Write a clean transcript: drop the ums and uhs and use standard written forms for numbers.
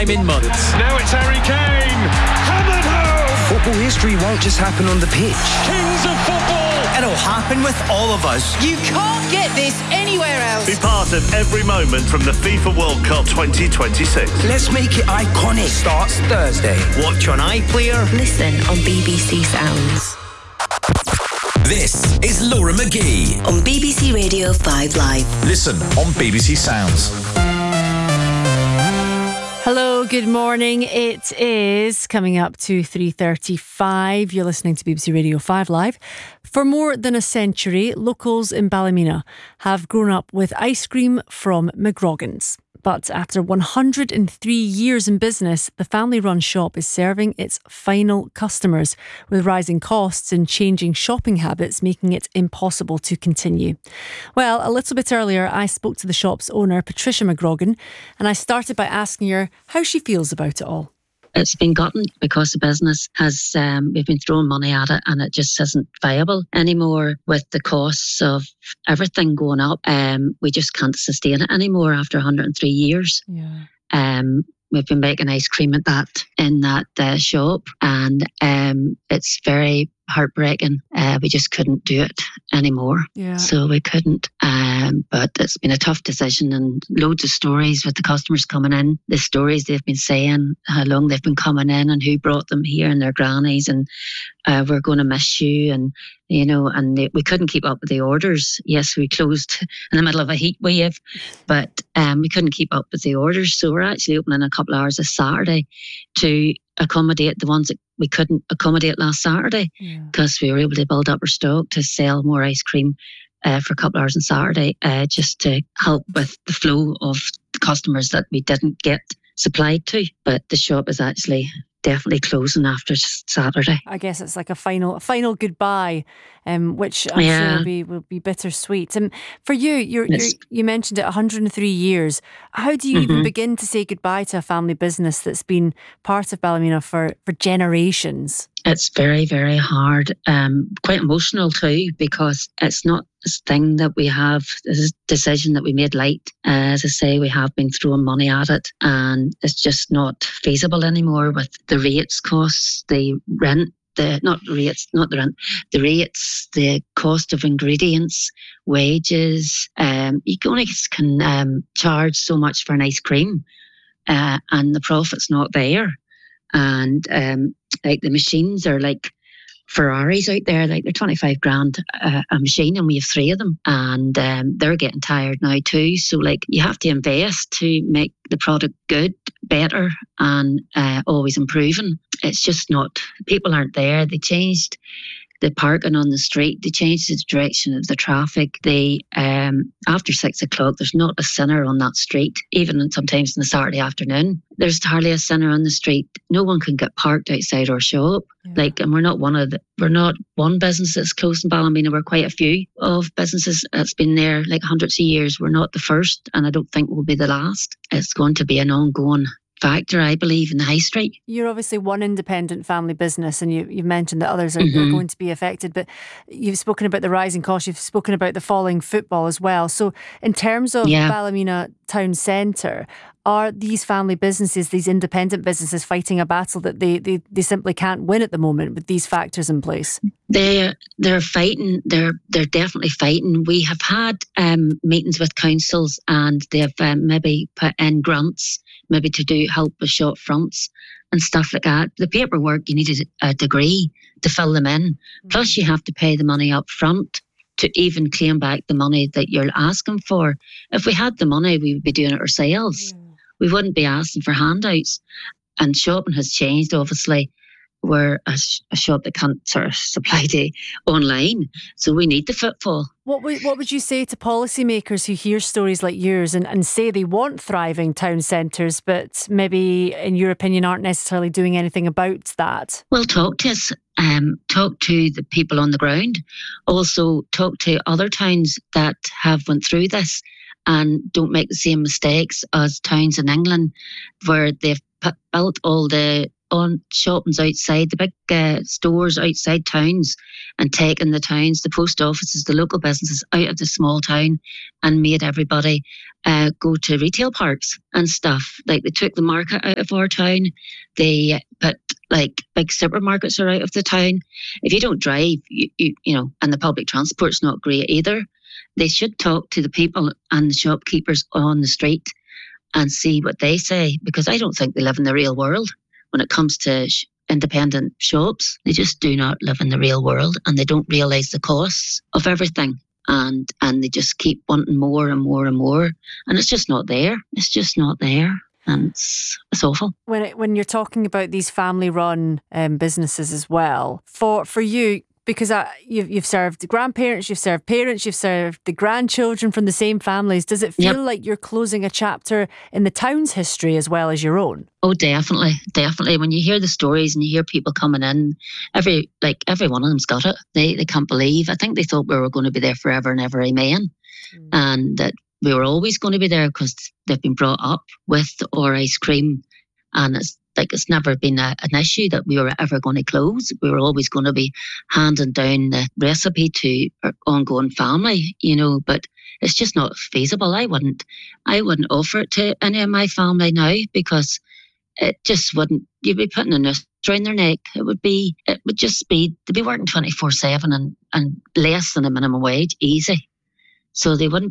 in months. Now it's Harry Kane. Hammered home. Football history won't just happen on the pitch. Kings of football. It'll happen with all of us. You can't get this anywhere else. Be part of every moment from the FIFA World Cup 2026. Let's make it iconic. Starts Thursday. Watch on iPlayer. Listen on BBC Sounds. This is Laura McGee on BBC Radio 5 Live. Listen on BBC Sounds. Hello, good morning. It is coming up to 3:35. You're listening to BBC Radio 5 Live. For more than a century, locals in Ballymena have grown up with ice cream from McGroggan's. But after 103 years in business, the family-run shop is serving its final customers, with rising costs and changing shopping habits making it impossible to continue. Well, a little bit earlier, I spoke to the shop's owner, Patricia McGroggan, and I started by asking her how she feels about it all. It's been gotten because the business has, we've been throwing money at it and it just isn't viable anymore with the costs of everything going up. We just can't sustain it anymore after 103 years. Yeah. We've been making ice cream in that shop, and it's very heartbreaking. We just couldn't do it anymore. Yeah. So we couldn't. But it's been a tough decision, and loads of stories with the customers coming in. The stories they've been saying, how long they've been coming in, and who brought them here, and their grannies, and we're going to miss you, and we couldn't keep up with the orders. Yes, we closed in the middle of a heat wave, but we couldn't keep up with the orders. So we're actually opening a couple of hours this Saturday to accommodate the ones that we couldn't accommodate last Saturday, because we were able to build up our stock to sell more ice cream for a couple of hours on Saturday, just to help with the flow of the customers that we didn't get supplied to. But the shop is actually definitely closing after Saturday. I guess it's like a final goodbye, which I'm sure will be bittersweet. And for you, you mentioned it, 103 years. How do you even begin to say goodbye to a family business that's been part of Ballymena for generations? It's very, very hard. Quite emotional too, because it's not this thing that we have, this decision that we made light. As I say, we have been throwing money at it, and it's just not feasible anymore with the rates costs, the rent, the cost of ingredients, wages. You only can charge so much for an ice cream, and the profit's not there. And like the machines are like Ferraris out there, like they're 25 grand a machine, and we have 3 of them, and they're getting tired now too. So like you have to invest to make the product good, better, and always improving. It's just not, people aren't there. They changed the parking on the street, they changed the direction of the traffic. They after 6 o'clock, there's not a sinner on that street. Even sometimes in the Saturday afternoon, there's hardly a sinner on the street. No one can get parked outside our shop. Yeah. And we're not one business that's closed in Ballymena. We're quite a few of businesses that's been there like hundreds of years. We're not the first, and I don't think we'll be the last. It's going to be an ongoing factor, I believe, in the high street. You're obviously one independent family business, and you've mentioned that others are going to be affected, but you've spoken about the rising costs, you've spoken about the falling football as well. So in terms of Ballymena Town Centre, are these family businesses, these independent businesses, fighting a battle that they simply can't win at the moment with these factors in place? They're fighting. They're definitely fighting. We have had meetings with councils, and they've maybe put in grants, maybe to help with shop fronts and stuff like that. The paperwork, you need a degree to fill them in. Plus you have to pay the money up front to even claim back the money that you're asking for. If we had the money, we would be doing it ourselves. We wouldn't be asking for handouts. And shopping has changed, obviously. We're a shop that can't sort of supply to online, so we need the footfall. What would you say to policymakers who hear stories like yours and say they want thriving town centres, but maybe, in your opinion, aren't necessarily doing anything about that? Well, talk to us. Talk to the people on the ground. Also, talk to other towns that have went through this and don't make the same mistakes as towns in England, where they've built all the on shoppings outside, the big stores outside towns, and taken the towns, the post offices, the local businesses out of the small town and made everybody go to retail parks and stuff. Like, they took the market out of our town. They put, like, big supermarkets are out of the town. If you don't drive, you know, and the public transport's not great either, they should talk to the people and the shopkeepers on the street and see what they say, because I don't think they live in the real world when it comes to independent shops. They just do not live in the real world, and they don't realise the costs of everything, and they just keep wanting more and more and more, and it's just not there. It's just not there. And it's awful. When you're talking about these family-run businesses as well, for you, because you've served grandparents, you've served parents, you've served the grandchildren from the same families. Does it feel like you're closing a chapter in the town's history as well as your own? Oh, definitely. When you hear the stories and you hear people coming in, every one of them's got it. They can't believe. I think they thought we were going to be there forever and ever, amen. And that we were always going to be there because they've been brought up with our ice cream, and it's never been an issue that we were ever going to close. We were always going to be handing down the recipe to our ongoing family, you know, but it's just not feasible. I wouldn't offer it to any of my family now, because it just wouldn't. You'd be putting a noose around their neck. It would just be, they'd be working 24/7 and less than a minimum wage, easy. So they wouldn't